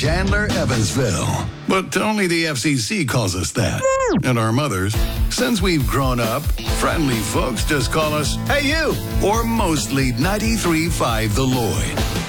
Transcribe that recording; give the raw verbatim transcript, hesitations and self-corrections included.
Chandler, Evansville. But only the F C C calls us that. And our mothers. Since we've grown up, friendly folks just call us, "Hey, you!" Or mostly ninety-three point five The Lloyd.